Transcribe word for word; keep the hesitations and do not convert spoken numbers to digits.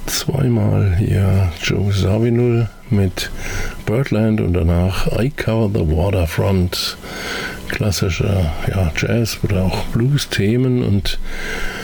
zweimal hier Joe Zawinul mit Birdland und danach I Cover the Waterfront. Klassische ja, Jazz- oder auch Blues-Themen und